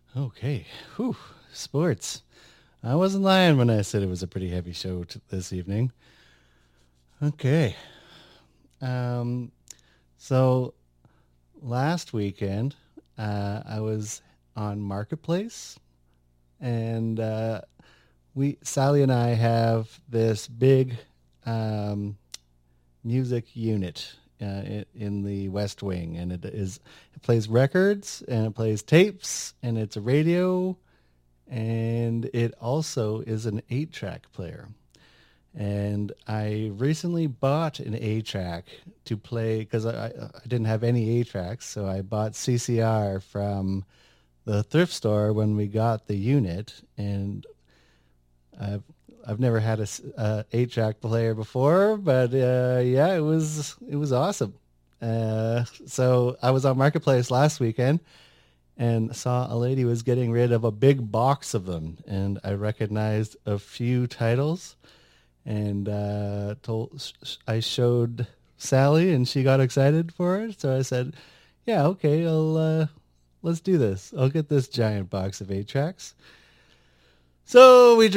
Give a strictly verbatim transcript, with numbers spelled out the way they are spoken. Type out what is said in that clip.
Okay. Whew. Sports. I wasn't lying when I said it was a pretty heavy show t- this evening. Okay. Um, so last weekend, uh, I was on Marketplace, and uh, we Sally and I have this big um, music unit uh, in, in the West Wing, and it is it plays records and it plays tapes, and it's a radio, and it also is an eight-track player. And I recently bought an eight-track to play because I, I didn't have any eight-tracks, so I bought C C R from the thrift store when we got the unit, and I've I've never had a, s- a eight-track player before, but uh, yeah, it was it was awesome. Uh, so I was on Marketplace last weekend and saw a lady was getting rid of a big box of them, and I recognized a few titles, and uh, told I showed Sally, and she got excited for it. So I said, "Yeah, okay, I'll uh, let's do this. I'll get this giant box of eight tracks." So we